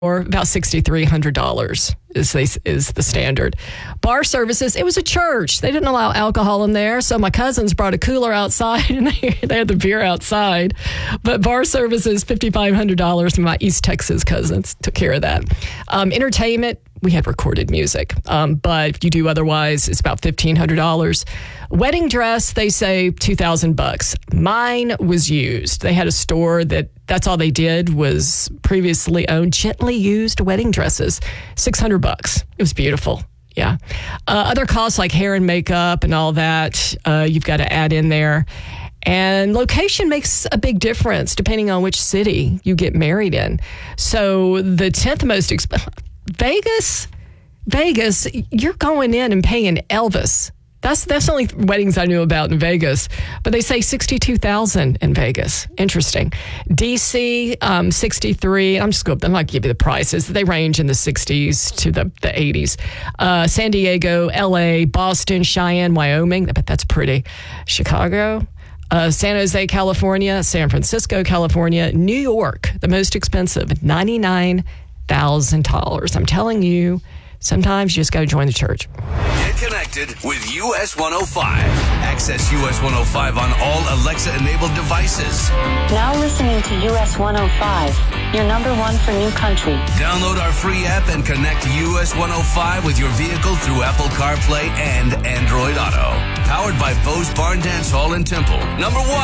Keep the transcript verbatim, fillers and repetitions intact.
or about six thousand three hundred dollars is they, is the standard. Bar services, it was a church. They didn't allow alcohol in there, so my cousins brought a cooler outside, and they, they had the beer outside. But bar services, five thousand five hundred dollars, and my East Texas cousins took care of that. Um, entertainment, we had recorded music, um, but if you do otherwise, it's about fifteen hundred dollars. Wedding dress, they say two thousand bucks. Mine was used. They had a store that that's all they did was previously owned gently used wedding dresses, six hundred bucks. It was beautiful. Yeah. Uh, other costs like hair and makeup and all that, uh, you've got to add in there. And location makes a big difference depending on which city you get married in. So the tenth most expensive, Vegas, Vegas, you're going in and paying Elvis. That's that's the only weddings I knew about in Vegas. But they say sixty-two thousand in Vegas. Interesting. D C, um, sixty-three. I'm just going to, I'm not give you the prices. They range in the sixties to the, the eighties. Uh, San Diego, L A, Boston, Cheyenne, Wyoming. I bet that's pretty. Chicago. Uh, San Jose, California. San Francisco, California. New York, the most expensive, ninety-nine thousand dollars. I'm telling you, sometimes you just got to join the church. Get connected with U S one oh five. Access U S one oh five on all Alexa-enabled devices. Now listening to U S one oh five, your number one for new country. Download our free app and connect U S one oh five with your vehicle through Apple CarPlay and Android Auto. Powered by Bose Barn Dance Hall in Temple. Number one.